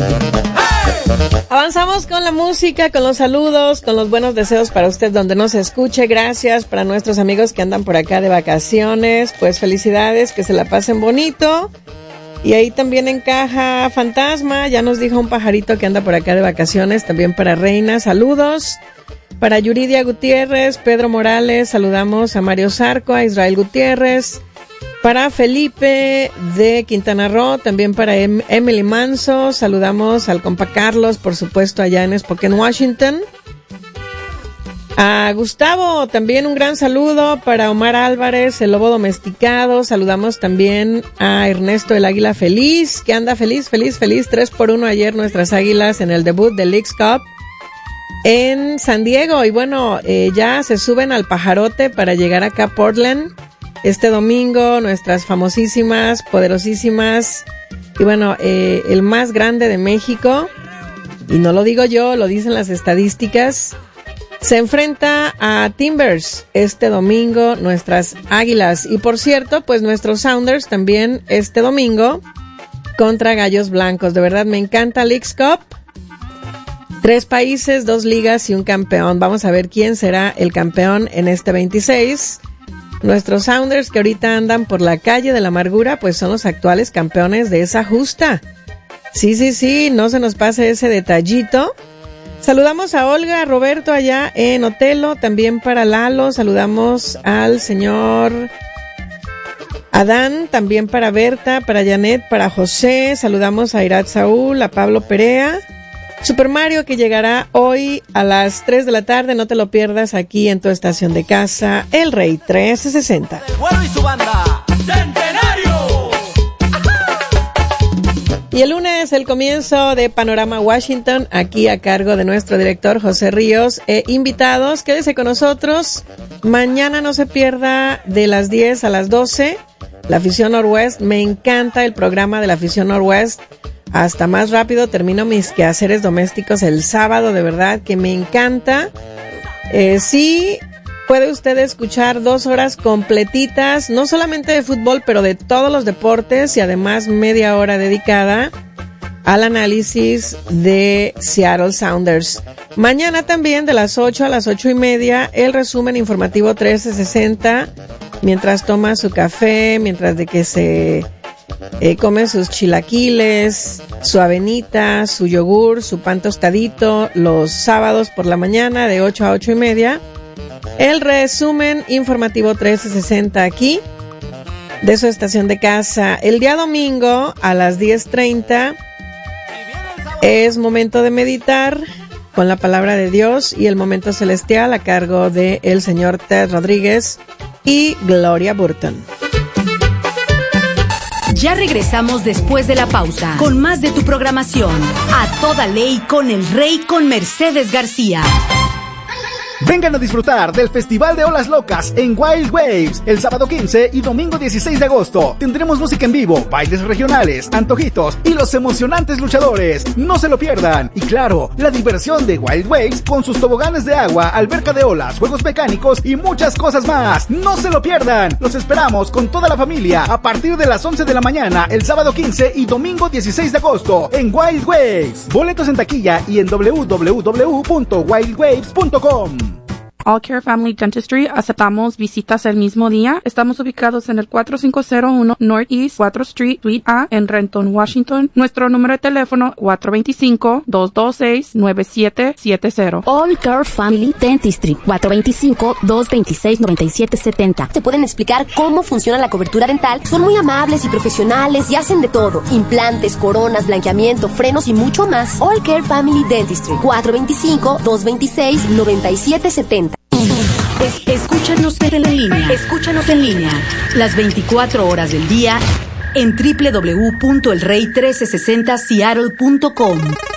Avanzamos con la música, con los saludos, con los buenos deseos para usted donde nos escuche. Gracias para nuestros amigos que andan por acá de vacaciones. Pues felicidades, que se la pasen bonito. Y ahí también encaja Fantasma. Ya nos dijo un pajarito que anda por acá de vacaciones. También para Reina, saludos. Para Yuridia Gutiérrez, Pedro Morales, saludamos a Mario Zarco, a Israel Gutiérrez. Para Felipe de Quintana Roo, también para Emily Manso, saludamos al compa Carlos, por supuesto, allá en Spokane, Washington. A Gustavo, también un gran saludo para Omar Álvarez, el lobo domesticado. Saludamos también a Ernesto el Águila Feliz, que anda feliz, 3-1 ayer nuestras Águilas en el debut del Leagues Cup en San Diego. Y bueno, ya se suben al pajarote para llegar acá a Portland este domingo, nuestras famosísimas, poderosísimas, y bueno, el más grande de México, y no lo digo yo, lo dicen las estadísticas, se enfrenta a Timbers este domingo, nuestras Águilas, y por cierto, pues nuestros Sounders también este domingo contra Gallos Blancos. De verdad me encanta Leagues Cup, 3 países, 2 ligas y un campeón. Vamos a ver quién será el campeón en este 26. Nuestros Sounders, que ahorita andan por la calle de la amargura, pues son los actuales campeones de esa justa. Sí, no se nos pase ese detallito. Saludamos a Olga, a Roberto allá en Otelo, también para Lalo, saludamos al señor Adán, también para Berta, para Janet, para José, saludamos a Irat Saúl, a Pablo Perea. Super Mario, que llegará hoy a las 3 de la tarde, no te lo pierdas aquí en tu estación de casa, El Rey 1360. El Güero y su banda, ¡Centenario! Y el lunes el comienzo de Panorama Washington, aquí a cargo de nuestro director José Ríos, invitados, quédese con nosotros, mañana no se pierda de las 10 a las 12, la Afición Norwest, me encanta el programa de la Afición Norwest. Hasta más rápido termino mis quehaceres domésticos el sábado, de verdad que me encanta. Sí, puede usted escuchar 2 horas completitas, no solamente de fútbol, pero de todos los deportes y además media hora dedicada al análisis de Seattle Sounders. Mañana también de las 8 a las 8:30, el resumen informativo 1360, mientras toma su café, mientras de que se... come sus chilaquiles, su avenita, su yogur, su pan tostadito, los sábados por la mañana de 8 a 8:30. El resumen informativo 1360 aquí, de su estación de casa. El día domingo a las 10:30 es momento de meditar con la palabra de Dios y el momento celestial a cargo de el señor Ted Rodríguez y Gloria Burton. Ya regresamos después de la pausa con más de tu programación. A toda ley con el Rey, con Mercedes García. Vengan a disfrutar del Festival de Olas Locas en Wild Waves el sábado 15 y domingo 16 de agosto. Tendremos música en vivo, bailes regionales, antojitos y los emocionantes luchadores. No se lo pierdan. Y claro, la diversión de Wild Waves con sus toboganes de agua, alberca de olas, juegos mecánicos y muchas cosas más. No se lo pierdan. Los esperamos con toda la familia a partir de las 11 de la mañana el sábado 15 y domingo 16 de agosto en Wild Waves. Boletos en taquilla y en www.wildwaves.com. All Care Family Dentistry, aceptamos visitas el mismo día. Estamos ubicados en el 4501 Northeast 4th Street, Suite A, en Renton, Washington. Nuestro número de teléfono 425-226-9770. All Care Family Dentistry, 425-226-9770. Te pueden explicar cómo funciona la cobertura dental. Son muy amables y profesionales y hacen de todo. Implantes, coronas, blanqueamiento, frenos y mucho más. All Care Family Dentistry, 425-226-9770. Escúchanos en línea, las 24 horas del día en www.elrey1360seattle.com.